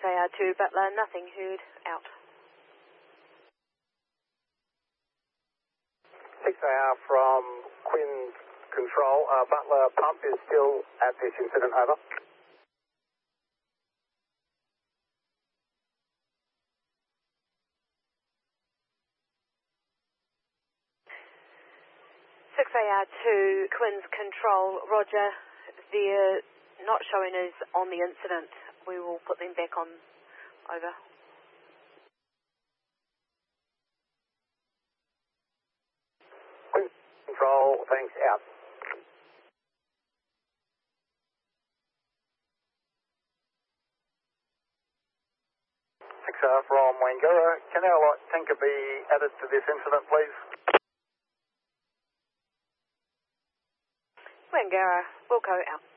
6AR2 Butler, nothing heard, out. 6AR from Quinn Control, Butler pump is still at this incident, over. 6AR2, Quins Control, roger. They're not showing us on the incident. We will put them back on, over. Quins Control, thanks, out. 6R from Wangara, can our light tanker be added to this incident, please? Wangara, Wilco, out.